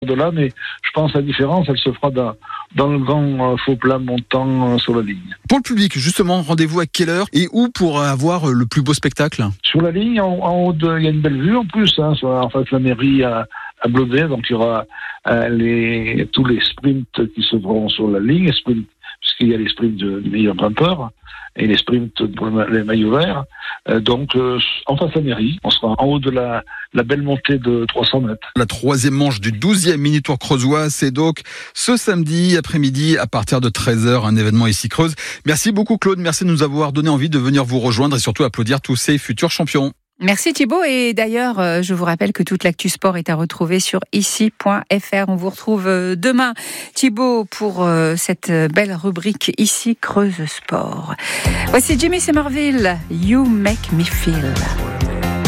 au-delà, mais je pense que la différence, elle se fera dans le grand faux plat montant sur la ligne. Pour le public, justement, rendez-vous à quelle heure et où pour avoir le plus beau spectacle ? Sur la ligne, en haut, il y a une belle vue en plus, en face de la mairie à Bleudet, donc il y aura tous les sprints qui se feront sur la ligne, puisqu'il y a les sprints du meilleur grimpeur et les sprints pour les maillots verts. Donc, en face de la mairie, on sera en haut de la belle montée de 300 mètres. La troisième manche du 12e mini-tour creusois, c'est donc ce samedi après-midi à partir de 13h, un événement ici Creuse. Merci beaucoup Claude, merci de nous avoir donné envie de venir vous rejoindre et surtout applaudir tous ces futurs champions. Merci Thibaut, et d'ailleurs je vous rappelle que toute l'actu sport est à retrouver sur ici.fr. On vous retrouve demain Thibaut pour cette belle rubrique Ici Creuse Sport. Voici Jimmy Somerville, You Make Me Feel.